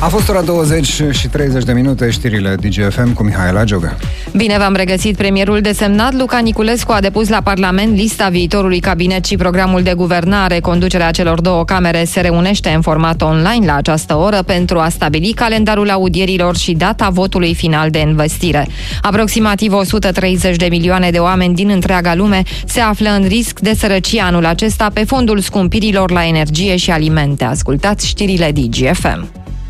A fost ora 20 și 30 de minute, știrile DGFM cu Mihaela Gioga. Bine v-am regăsit. Premierul desemnat Luca Niculescu a depus la Parlament lista viitorului cabinet și programul de guvernare. Conducerea celor două camere se reunește în format online la această oră pentru a stabili calendarul audierilor și data votului final de investire. Aproximativ 130 de milioane de oameni din întreaga lume se află în risc de sărăcie anul acesta pe fondul scumpirilor la energie și alimente. Ascultați știrile DGFM.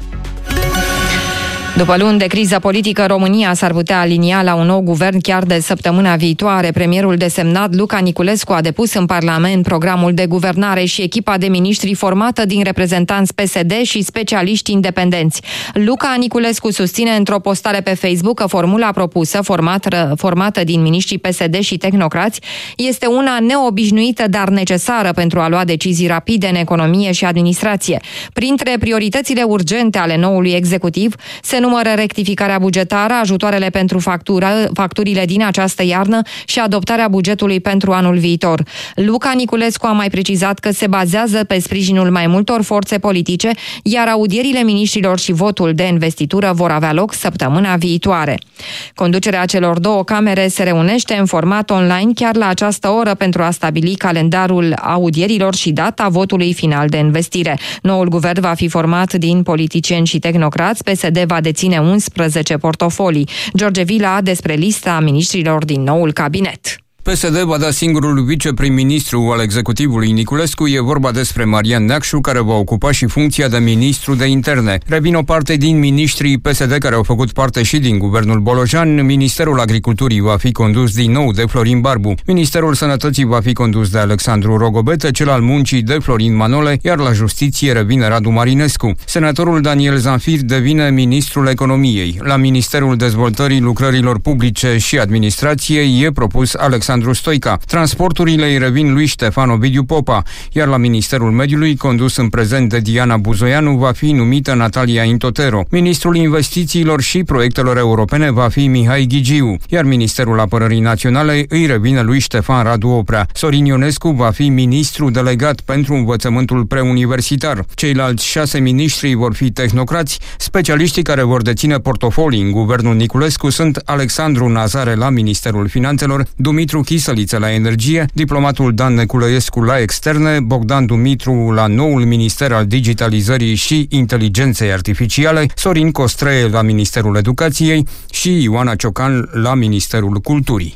După luni de criză politică, România s-ar putea alinia la un nou guvern chiar de săptămâna viitoare. Premierul desemnat Luca Niculescu a depus în Parlament programul de guvernare și echipa de miniștri formată din reprezentanți PSD și specialiști independenți. Luca Niculescu susține într-o postare pe Facebook că formula propusă, formată din miniștri PSD și tehnocrați, este una neobișnuită, dar necesară pentru a lua decizii rapide în economie și administrație. Printre prioritățile urgente ale noului executiv se numără rectificarea bugetară, ajutoarele pentru facturile din această iarnă și adoptarea bugetului pentru anul viitor. Luca Niculescu a mai precizat că se bazează pe sprijinul mai multor forțe politice, iar audierile miniștrilor și votul de investitură vor avea loc săptămâna viitoare. Conducerea celor două camere se reunește în format online chiar la această oră pentru a stabili calendarul audierilor și data votului final de investire. Noul guvern va fi format din politicieni și tehnocrați. PSD va deține 11 portofolii. George Vila despre lista miniștrilor din noul cabinet. PSD va da singurul viceprim-ministru al executivului Niculescu. E vorba despre Marian Neacșu, care va ocupa și funcția de ministru de interne. Revin o parte din miniștrii PSD care au făcut parte și din guvernul Bolojan. Ministerul Agriculturii va fi condus din nou de Florin Barbu. Ministerul Sănătății va fi condus de Alexandru Rogobete, cel al muncii de Florin Manole, iar la justiție revine Radu Marinescu. Senatorul Daniel Zanfir devine ministrul economiei. La Ministerul Dezvoltării Lucrărilor Publice și Administrației e propus Alexandru Stoica. Transporturile îi revin lui Ștefan Ovidiu Popa, iar la Ministerul Mediului, condus în prezent de Diana Buzoianu, va fi numită Natalia Intotero. Ministrul Investițiilor și Proiectelor Europene va fi Mihai Ghigiu, iar Ministerul Apărării Naționale îi revine lui Ștefan Radu Oprea. Sorin Ionescu va fi ministru delegat pentru învățământul preuniversitar. Ceilalți 6 miniștri vor fi tehnocrați. Specialiștii care vor deține portofolii în guvernul Niculescu sunt Alexandru Nazare la Ministerul Finanțelor, Dumitru Chisăliță la energie, diplomatul Dan Neculăescu la externe, Bogdan Dumitru la noul Minister al Digitalizării și Inteligenței Artificiale, Sorin Costree la Ministerul Educației și Ioana Ciocan la Ministerul Culturii.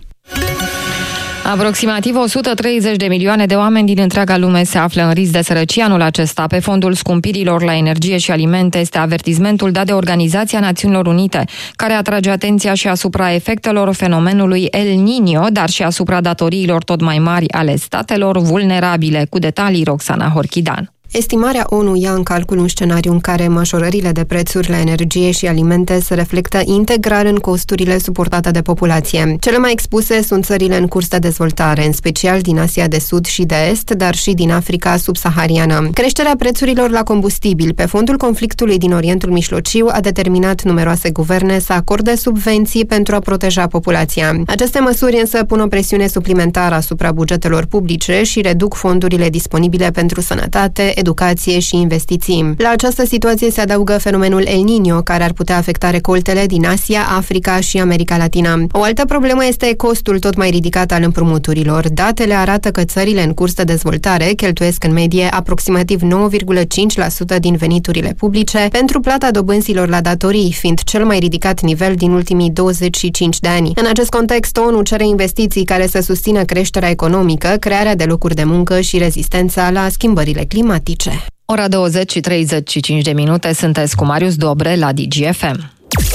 Aproximativ 130 de milioane de oameni din întreaga lume se află în risc de sărăcie anul acesta pe fondul scumpirilor la energie și alimente. Este avertismentul dat de Organizația Națiunilor Unite, care atrage atenția și asupra efectelor fenomenului El Niño, dar și asupra datoriilor tot mai mari ale statelor vulnerabile. Cu detalii, Roxana Horchidan. Estimarea ONU ia în calcul un scenariu în care majorările de prețuri la energie și alimente se reflectă integral în costurile suportate de populație. Cele mai expuse sunt țările în curs de dezvoltare, în special din Asia de Sud și de Est, dar și din Africa subsahariană. Creșterea prețurilor la combustibil pe fondul conflictului din Orientul Mijlociu a determinat numeroase guverne să acorde subvenții pentru a proteja populația. Aceste măsuri însă pun o presiune suplimentară asupra bugetelor publice și reduc fondurile disponibile pentru sănătate, educație și investiții. La această situație se adaugă fenomenul El Niño, care ar putea afecta recoltele din Asia, Africa și America Latină. O altă problemă este costul tot mai ridicat al împrumuturilor. Datele arată că țările în curs de dezvoltare cheltuiesc în medie aproximativ 9,5% din veniturile publice pentru plata dobânzilor la datorii, fiind cel mai ridicat nivel din ultimii 25 de ani. În acest context, ONU cere investiții care să susțină creșterea economică, crearea de locuri de muncă și rezistența la schimbările climatice. Ora 20 și 35 de minute, sunteți cu Marius Dobre la DGFM.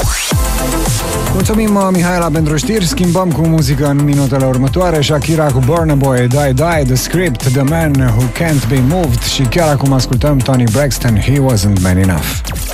Mulțumim, Mihaela, pentru știri. Schimbăm cu muzică în minutele următoare. Shakira cu Burna Boy, Die Die, The Script, The Man Who Can't Be Moved și chiar acum ascultăm Toni Braxton, He Wasn't Man Enough.